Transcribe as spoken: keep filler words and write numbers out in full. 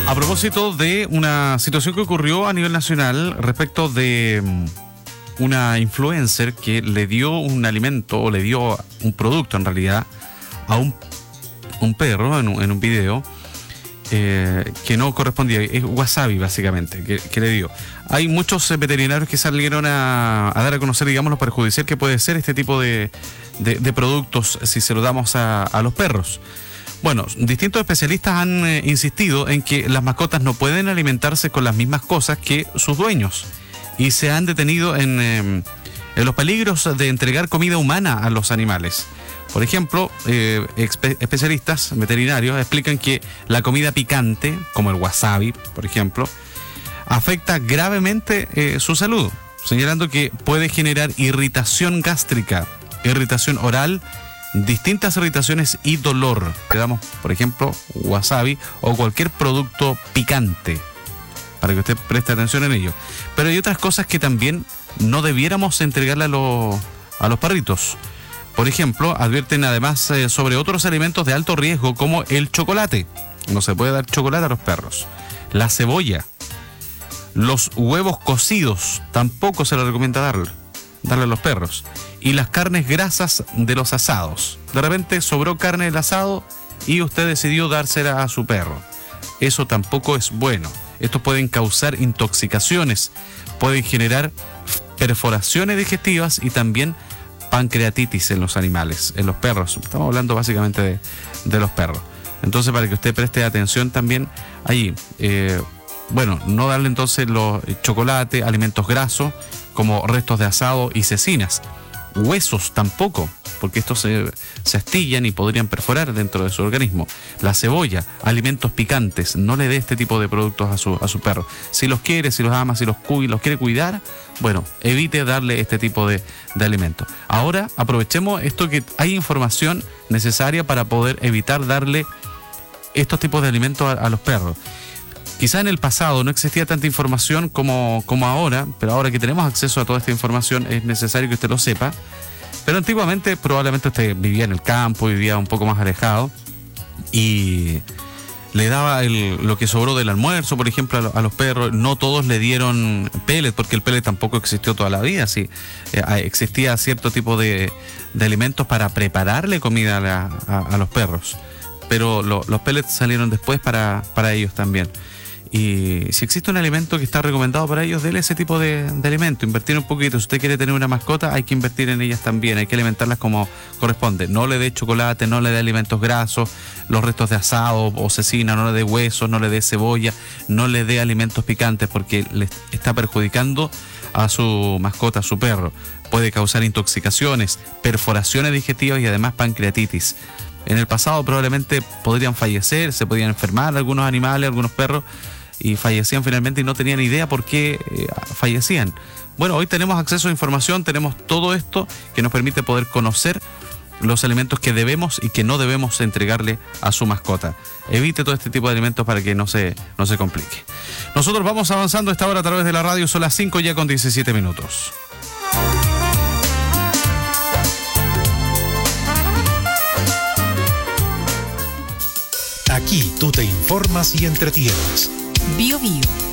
A propósito de una situación que ocurrió a nivel nacional respecto de una influencer que le dio un alimento o le dio un producto en realidad a un, un perro en un, en un video eh, que no correspondía, es wasabi básicamente, que, que le dio. Hay muchos veterinarios que salieron a, a dar a conocer, digamos, lo perjudicial que puede ser este tipo de, de, de productos si se lo damos a, a los perros. Bueno, distintos especialistas han eh, insistido en que las mascotas no pueden alimentarse con las mismas cosas que sus dueños y se han detenido en, eh, en los peligros de entregar comida humana a los animales. Por ejemplo, eh, espe- especialistas veterinarios explican que la comida picante, como el wasabi, por ejemplo, afecta gravemente eh, su salud, señalando que puede generar irritación gástrica, irritación oral, distintas irritaciones y dolor. Le damos, por ejemplo, wasabi o cualquier producto picante, para que usted preste atención en ello. Pero hay otras cosas que también no debiéramos entregarle a, lo, a los perritos. Por ejemplo, advierten además eh, sobre otros alimentos de alto riesgo como el chocolate. No se puede dar chocolate a los perros. La cebolla. Los huevos cocidos tampoco se les recomienda darle, darle a los perros. Y las carnes grasas de los asados. De repente sobró carne del asado y usted decidió dársela a su perro. Eso tampoco es bueno. Estos pueden causar intoxicaciones, pueden generar perforaciones digestivas y también pancreatitis en los animales, en los perros. Estamos hablando básicamente de, de los perros. Entonces, para que usted preste atención también allí. Eh, bueno, no darle entonces los chocolate, alimentos grasos como restos de asado y cecinas. Huesos tampoco, porque estos se, se astillan y podrían perforar dentro de su organismo. La cebolla, alimentos picantes, no le dé este tipo de productos a su, a su perro. Si los quiere, si los ama, si los, cu- los quiere cuidar, bueno, evite darle este tipo de, de alimentos. Ahora aprovechemos esto que hay información necesaria para poder evitar darle estos tipos de alimentos a, a los perros. Quizá en el pasado no existía tanta información como, como ahora, pero ahora que tenemos acceso a toda esta información es necesario que usted lo sepa. Pero antiguamente probablemente usted vivía en el campo, vivía un poco más alejado y le daba el, lo que sobró del almuerzo, por ejemplo, a, lo, a los perros. No todos le dieron pellet, porque el pellet tampoco existió toda la vida. Sí, eh, existía cierto tipo de, de alimentos para prepararle comida a, la, a, a los perros, pero lo, los pellets salieron después para, para ellos también. Y si existe un alimento que está recomendado para ellos, dele ese tipo de, de alimento, invertir un poquito. Si usted quiere tener una mascota, hay que invertir en ellas también, hay que alimentarlas como corresponde. No le dé chocolate, no le dé alimentos grasos, los restos de asado o cecina, no le dé huesos, no le dé cebolla, no le dé alimentos picantes, porque le está perjudicando a su mascota, a su perro. Puede causar intoxicaciones, perforaciones digestivas y además pancreatitis. En el pasado probablemente podrían fallecer, se podían enfermar algunos animales, algunos perros, y fallecían finalmente y no tenían idea por qué eh, fallecían. Bueno, hoy tenemos acceso a información, tenemos todo esto que nos permite poder conocer los alimentos que debemos y que no debemos entregarle a su mascota. Evite todo este tipo de alimentos para que no se, no se complique. Nosotros vamos avanzando a esta hora a través de la radio, son las cinco ya con diecisiete minutos. Aquí tú te informas y entretienes. Bio Bio.